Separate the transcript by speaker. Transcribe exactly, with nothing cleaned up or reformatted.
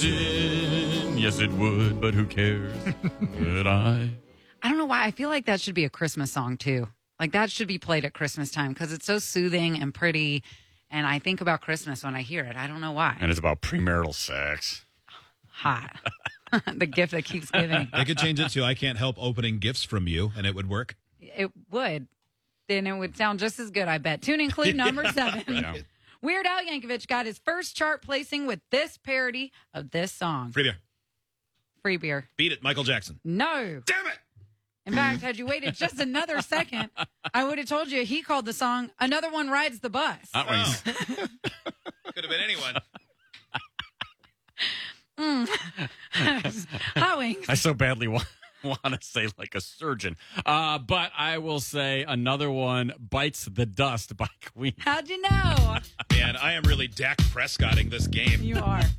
Speaker 1: Yes, it would, but who cares? But I.
Speaker 2: I don't know why. I feel like that should be a Christmas song, too. Like, that should be played at Christmas time because it's so soothing and pretty. And I think about Christmas when I hear it. I don't know why.
Speaker 1: And it's about premarital sex.
Speaker 2: Hot. The gift that keeps giving.
Speaker 3: They could change it to I Can't Help Opening Gifts from You, and it would work.
Speaker 2: It would. Then it would sound just as good, I bet. Tune in clue number seven.
Speaker 1: Yeah.
Speaker 2: Weird Al Yankovic got his first chart placing with this parody of this song.
Speaker 3: Free beer.
Speaker 2: Free beer.
Speaker 3: Beat it, Michael Jackson.
Speaker 2: No.
Speaker 3: Damn it!
Speaker 2: In fact, had you waited just another second, I would have told you he called the song Another One Rides the Bus.
Speaker 1: That one's-
Speaker 3: Could have been anyone.
Speaker 2: Mm. Hot wings.
Speaker 1: I so badly want, want to say like a surgeon. Uh, but I will say another one, Bites the Dust by Queen.
Speaker 2: How'd you know?
Speaker 3: Man, I am really Dak Prescotting this game.
Speaker 2: You are.